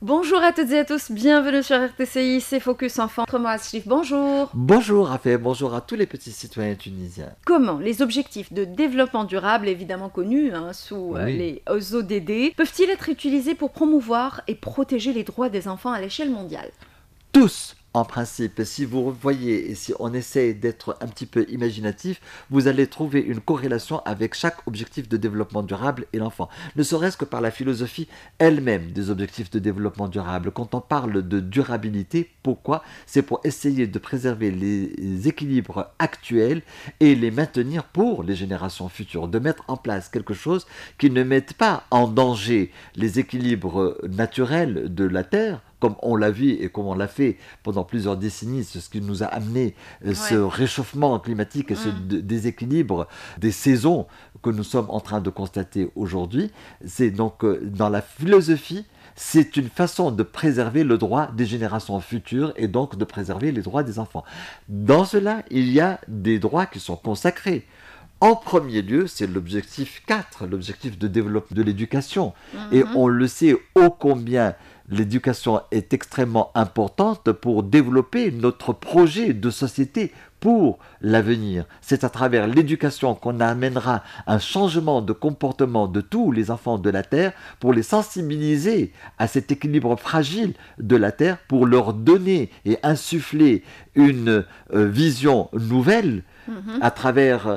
Bonjour à toutes et à tous, bienvenue sur RTCI, c'est Focus Enfant. Moi, Ashlif, bonjour. Bonjour Raphaël, bonjour à tous les petits citoyens tunisiens. Comment les objectifs de développement durable, évidemment connus sous Oui. les ODD, peuvent-ils être utilisés pour promouvoir et protéger les droits des enfants à l'échelle mondiale? Tous, en principe, si vous voyez et si on essaie d'être un petit peu imaginatif, vous allez trouver une corrélation avec chaque objectif de développement durable et l'enfant. Ne serait-ce que par la philosophie elle-même des objectifs de développement durable. Quand on parle de durabilité, pourquoi? C'est pour essayer de préserver les équilibres actuels et les maintenir pour les générations futures. De mettre en place quelque chose qui ne mette pas en danger les équilibres naturels de la Terre, comme on l'a vu et comme on l'a fait pendant plusieurs décennies, c'est ce qui nous a amené ce réchauffement climatique et ce déséquilibre des saisons que nous sommes en train de constater aujourd'hui. C'est donc dans la philosophie, c'est une façon de préserver le droit des générations futures et donc de préserver les droits des enfants. Dans cela, il y a des droits qui sont consacrés. En premier lieu, c'est l'objectif 4, l'objectif de développement de l'éducation. Et on le sait ô combien l'éducation est extrêmement importante pour développer notre projet de société pour l'avenir. C'est à travers l'éducation qu'on amènera un changement de comportement de tous les enfants de la Terre pour les sensibiliser à cet équilibre fragile de la Terre, pour leur donner et insuffler une vision nouvelle à travers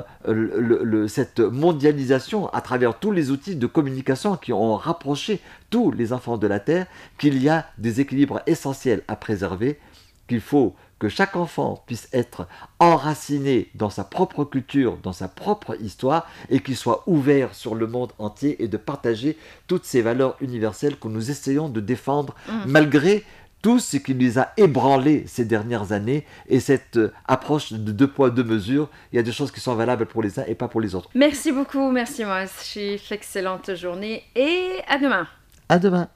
cette mondialisation, à travers tous les outils de communication qui ont rapproché tous les enfants de la Terre, qu'il y a des équilibres essentiels à préserver, qu'il faut que chaque enfant puisse être enraciné dans sa propre culture, dans sa propre histoire, et qu'il soit ouvert sur le monde entier et de partager toutes ces valeurs universelles que nous essayons de défendre malgré tout ce qui les a ébranlés ces dernières années et cette approche de 2 poids 2 mesures. Il y a des choses qui sont valables pour les uns et pas pour les autres. Merci beaucoup, merci Moaz Chif, excellente journée et à demain. À demain.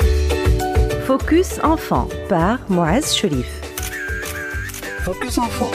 Focus Enfant par Moaz Cherif. Focus Enfant.